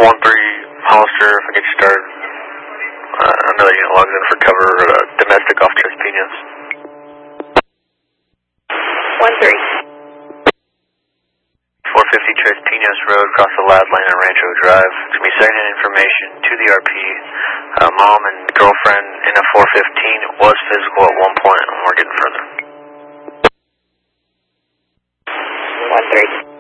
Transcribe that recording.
Hollister, if I get you started. Another unit logs in for cover, domestic off Tres Pinos. 1-3. 450 Tres Pinos Road, across the lab lane on Rancho Drive. It's going to be secondhand information to the RP. Mom and girlfriend in a 415 was physical at one point, and we're getting further. 1-3.